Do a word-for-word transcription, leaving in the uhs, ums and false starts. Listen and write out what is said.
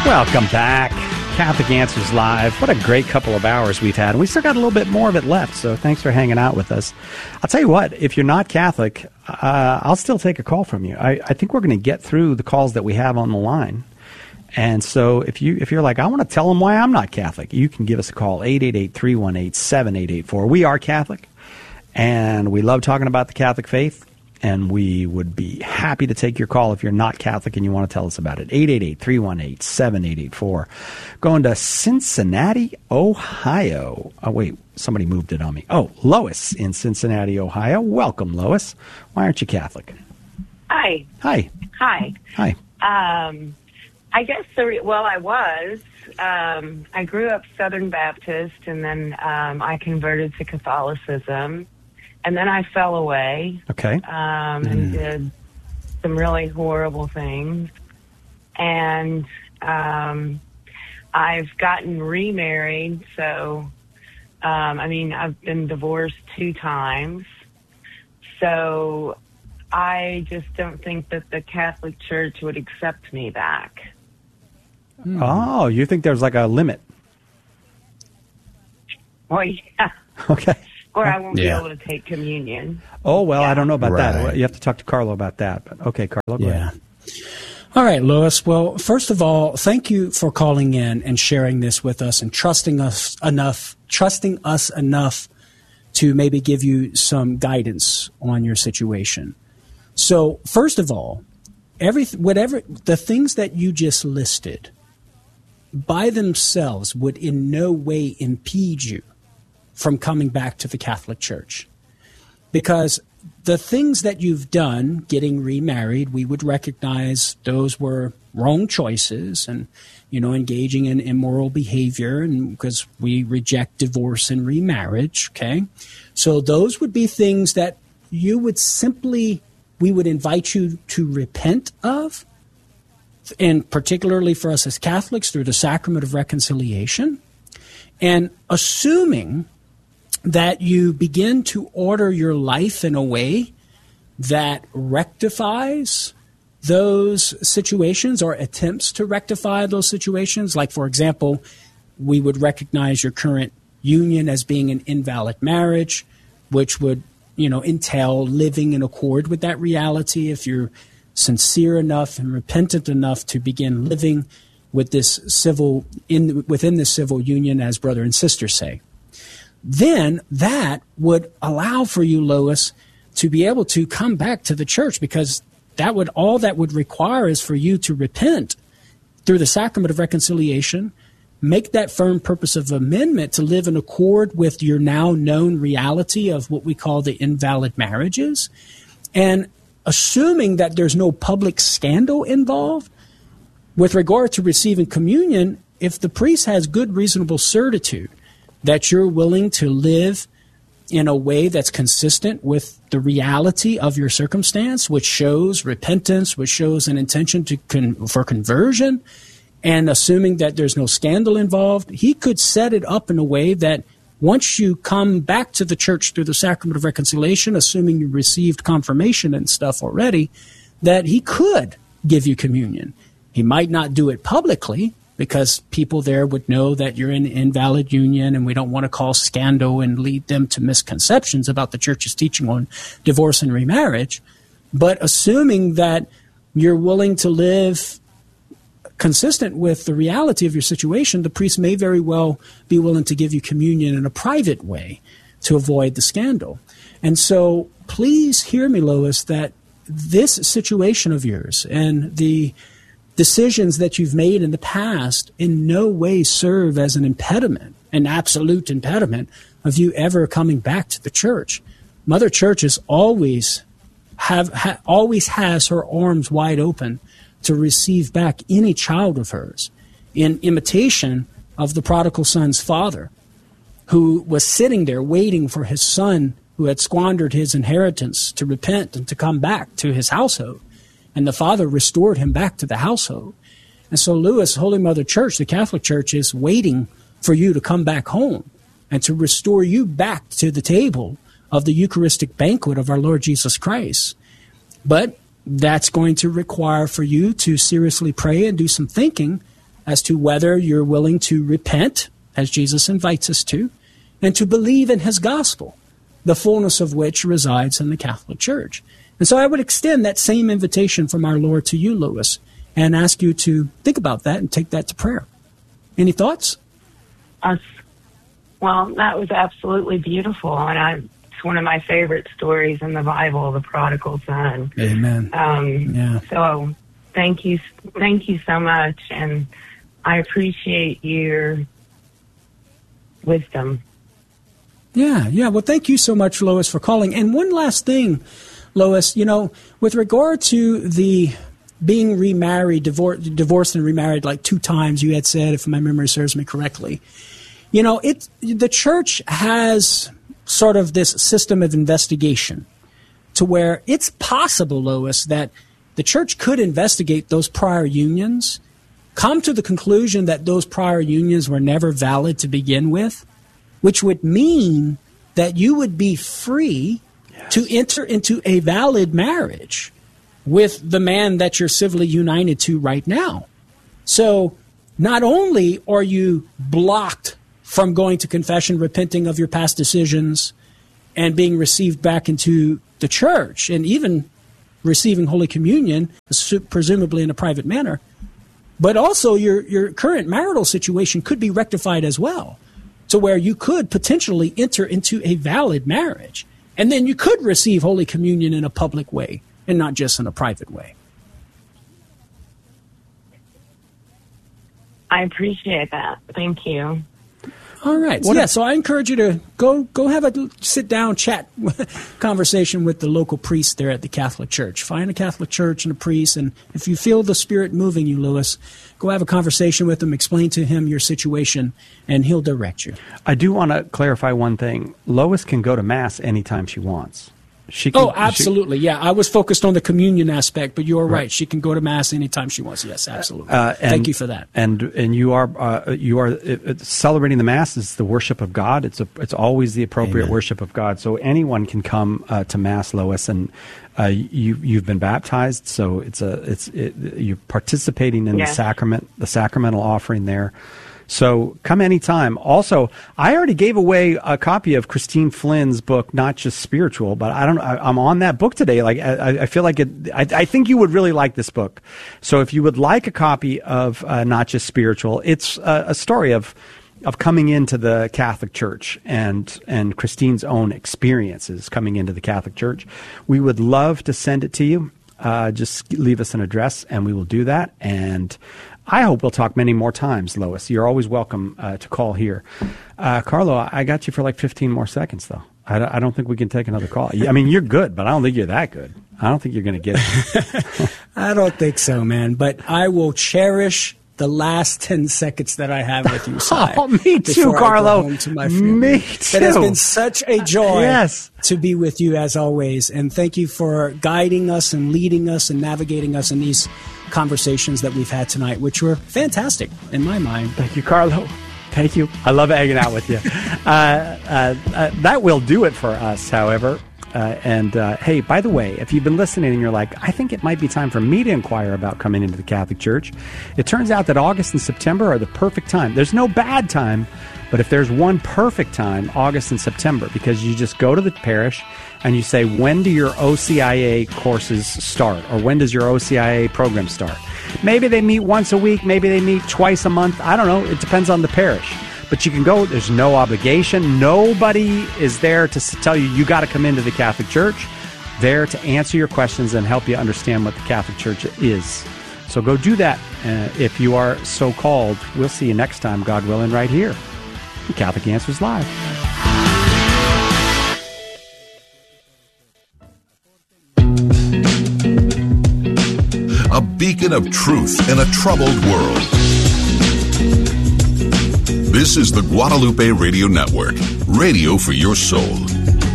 Welcome back. Catholic Answers Live. What a great couple of hours we've had. And we still got a little bit more of it left, so thanks for hanging out with us. I'll tell you what, if you're not Catholic, uh, I'll still take a call from you. I, I think we're going to get through the calls that we have on the line. And so if, you, if you're like, I want to tell them why I'm not Catholic, you can give us a call, eight eight eight, three one eight, seven eight eight four. We are Catholic, and we love talking about the Catholic faith. And we would be happy to take your call if you're not Catholic and you want to tell us about it. eight eight eight, three one eight, seven eight eight four. Going to Cincinnati, Ohio. Oh, wait, somebody moved it on me. Oh, Lois in Cincinnati, Ohio. Welcome, Lois. Why aren't you Catholic? Hi. Hi. Hi. Hi. Um, I guess, the re- well, I was. Um, I grew up Southern Baptist, and then um, I converted to Catholicism. And then I fell away, okay, um, and mm. did some really horrible things. And um, I've gotten remarried. So, um, I mean, I've been divorced two times. So I just don't think that the Catholic Church would accept me back. Mm. Oh, you think there's like a limit? Well, yeah. Okay. Or I won't yeah. be able to take communion. Oh, well, yeah. I don't know about right. that. You have to talk to Carlo about that. But okay, Carlo, go yeah. ahead. All right, Lois. Well, first of all, thank you for calling in and sharing this with us and trusting us enough, trusting us enough to maybe give you some guidance on your situation. So, first of all, every whatever the things that you just listed by themselves would in no way impede you from coming back to the Catholic Church. Because the things that you've done, getting remarried, we would recognize those were wrong choices and, you know, engaging in immoral behavior, and because we reject divorce and remarriage, okay? So those would be things that you would simply, we would invite you to repent of, and particularly for us as Catholics through the sacrament of reconciliation, and assuming that you begin to order your life in a way that rectifies those situations or attempts to rectify those situations. Like, for example, we would recognize your current union as being an invalid marriage, which would, you know, entail living in accord with that reality if you're sincere enough and repentant enough to begin living with this civil in within this civil union as brother and sister say. Then that would allow for you, Lois, to be able to come back to the church, because that would all that would require is for you to repent through the sacrament of reconciliation, make that firm purpose of amendment to live in accord with your now known reality of what we call the invalid marriages, and assuming that there's no public scandal involved with regard to receiving communion, if the priest has good reasonable certitude that you're willing to live in a way that's consistent with the reality of your circumstance, which shows repentance, which shows an intention to con- for conversion, and assuming that there's no scandal involved, he could set it up in a way that once you come back to the church through the sacrament of reconciliation, assuming you received confirmation and stuff already, that he could give you communion. He might not do it publicly, because people there would know that you're in an invalid union, and we don't want to cause scandal and lead them to misconceptions about the church's teaching on divorce and remarriage. But assuming that you're willing to live consistent with the reality of your situation, the priest may very well be willing to give you communion in a private way to avoid the scandal. And so please hear me, Lois, that this situation of yours and the decisions that you've made in the past in no way serve as an impediment, an absolute impediment of you ever coming back to the church. Mother Church is always have ha, always has her arms wide open to receive back any child of hers, in imitation of the prodigal son's father, who was sitting there waiting for his son who had squandered his inheritance to repent and to come back to his household. And the Father restored him back to the household. And so, Lewis, Holy Mother Church, the Catholic Church, is waiting for you to come back home and to restore you back to the table of the Eucharistic banquet of our Lord Jesus Christ. But that's going to require for you to seriously pray and do some thinking as to whether you're willing to repent, as Jesus invites us to, and to believe in his gospel, the fullness of which resides in the Catholic Church. And so I would extend that same invitation from our Lord to you, Louis, and ask you to think about that and take that to prayer. Any thoughts? Uh, well, that was absolutely beautiful, and I, it's one of my favorite stories in the Bible, the prodigal son. Amen. Um, yeah. So thank you, thank you so much, and I appreciate your wisdom. Yeah, yeah. Well, thank you so much, Lois, for calling. And one last thing, Lois, you know, with regard to the being remarried, divor- divorced and remarried like two times, you had said, if my memory serves me correctly, you know, it the church has sort of this system of investigation to where it's possible, Lois, that the church could investigate those prior unions, come to the conclusion that those prior unions were never valid to begin with, which would mean that you would be free yes. to enter into a valid marriage with the man that you're civilly united to right now. So not only are you blocked from going to confession, repenting of your past decisions, and being received back into the church, and even receiving Holy Communion, presumably in a private manner, but also your, your current marital situation could be rectified as well, to where you could potentially enter into a valid marriage. And then you could receive Holy Communion in a public way and not just in a private way. I appreciate that. Thank you. All right. So, yeah, so I encourage you to go go have a sit-down chat conversation with the local priest there at the Catholic Church. Find a Catholic church and a priest, and if you feel the Spirit moving you, Louis, go have a conversation with him, explain to him your situation, and he'll direct you. I do want to clarify one thing. Lois can go to Mass anytime she wants. She can, oh, absolutely. She, yeah, I was focused on the communion aspect, but you're right. right. She can go to Mass anytime she wants. Yes, absolutely. Uh, and, Thank you for that. And and you are uh, you are uh, celebrating the Mass is the worship of God. It's a it's always the appropriate Amen. Worship of God. So anyone can come uh, to Mass, Lois, and uh, you you've been baptized. So it's a it's it, you're participating in yes. the sacrament, the sacramental offering there. So come anytime. Also, I already gave away a copy of Christine Flynn's book, Not Just Spiritual, but I don't. I, I'm on that book today. Like I, I feel like it. I, I think you would really like this book. So if you would like a copy of uh, Not Just Spiritual, it's a, a story of of coming into the Catholic Church and and Christine's own experiences coming into the Catholic Church. We would love to send it to you. Uh, just leave us an address, and we will do that. And I hope we'll talk many more times, Lois. You're always welcome uh, to call here. Uh, Carlo, I got you for like fifteen more seconds, though. I, I don't think we can take another call. I mean, you're good, but I don't think you're that good. I don't think you're going to get it. I don't think so, man. But I will cherish the last ten seconds that I have with you, Si. Oh, me too, Carlo. Home to my family. Me too. It has been such a joy yes. to be with you as always. And thank you for guiding us and leading us and navigating us in these conversations that we've had tonight, which were fantastic in my mind. Thank you, Carlo. Thank you. I love hanging out with you. uh, uh, uh, that will do it for us, however. Uh, and, uh, hey, by the way, if you've been listening and you're like, I think it might be time for me to inquire about coming into the Catholic Church, it turns out that August and September are the perfect time. There's no bad time, but if there's one perfect time, August and September, because you just go to the parish and you say, when do your O C I A courses start? Or when does your O C I A program start? Maybe they meet once a week. Maybe they meet twice a month. I don't know. It depends on the parish. But you can go. There's no obligation. Nobody is there to tell you you got to come into the Catholic Church. There to answer your questions and help you understand what the Catholic Church is. So go do that uh, if you are so called. We'll see you next time, God willing, right here. Catholic Answers Live. A beacon of truth in a troubled world. This is the Guadalupe Radio Network, radio for your soul.